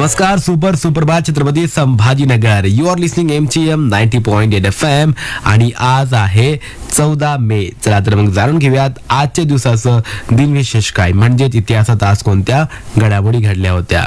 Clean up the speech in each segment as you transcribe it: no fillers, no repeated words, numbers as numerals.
नमस्कार, सुप्रभात Chhatrapati Sambhajinagar. You R listening MTM 90.8 FM आणि आज आहे 14 मे. चला तर मग जाणून घेऊयात आजच्या दिवसाचं दिनविशेष काय, म्हणजेच इतिहासात आज कोणत्या घडामोडी घडल्या होत्या.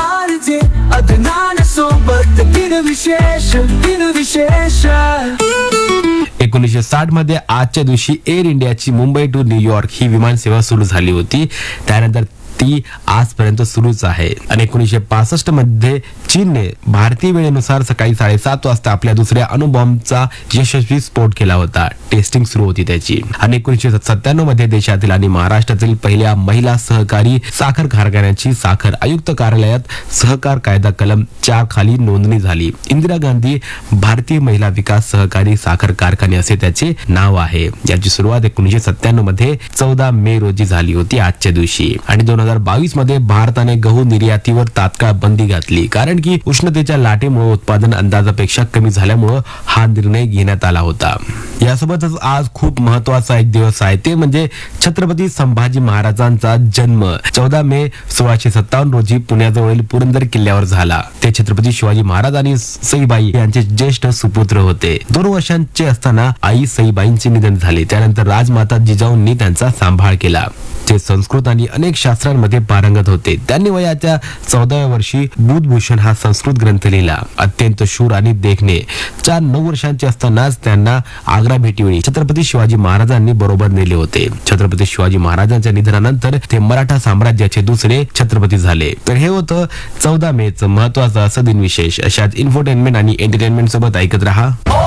1960 मध्ये आजच्या दिवशी एअर इंडियाची मुंबई टू न्यूयॉर्क ही विमान सेवा सुरू झाली होती. त्यानंतर ती आजपर्यंत सुरूच आहे. आणि 1965 मध्ये चीनने भारतीय वेळेनुसार सकाळी 7:30 वाजता आपल्या दुसऱ्या अणुबॉम्बचा यशस्वी स्फोट केला होता. टेस्टिंग सुरू होती त्याची. आणि 1997 मध्ये देशातील आणि महाराष्ट्रातील पहिल्या महिला सहकारी साखर कारखान्याची साखर आयुक्त कार्यालयात सहकार कायदा कलम 4 खाली नोंदणी झाली. इंदिरा गांधी भारतीय महिला विकास सहकारी साखर कारखाने असे त्याचे नाव आहे. याची सुरुवात 1997 मध्ये 14 मे रोजी झाली होती आजच्या दिवशी. आणि 2022 मध्ये भारताने गहू निर्यातीवर तात्काळ बंदी घातली, कारण की उष्णतेच्या लाटेमुळे उत्पादन अंदाजापेक्षा कमी झाल्यामुळे हा निर्णय घेण्यात आला होता. यासोबतच आज खूप महत्वाचा एक दिवस आहे, ते म्हणजे छत्रपती संभाजी महाराजांचा जन्म 14 मे 1657 रोजी पुण्याजवळील पुरंदर किल्ल्यावर झाला. ते छत्रपती शिवाजी महाराज आणि सईबाई यांचे ज्येष्ठ सुपुत्र होते. 2 वर्षांचे असताना आई सईबाईंचे निधन झाले. त्यानंतर राजमाता जिजाऊंनी त्यांचा सांभाळ केला. ते संस्कृत आणि अनेक शास्त्रांमध्ये पारंगत होते. त्यांनी वयाच्या 14व्या वर्षी बुधभूषण हा संस्कृत ग्रंथ लिहिला. अत्यंत शूर आणि देखणे 9 वर्षांचे असतानाच त्यांना आग्रा भेटीवेळी छत्रपती शिवाजी महाराजांनी बरोबर नेले होते. छत्रपती शिवाजी महाराजांच्या निधनानंतर ते मराठा साम्राज्याचे दुसरे छत्रपती झाले. तर हे होतं 14 मे चं महत्वाचं असं दिनविशेष. अशाच इन्फोटेनमेंट आणि एंटरटेनमेंट सोबत ऐकत रहा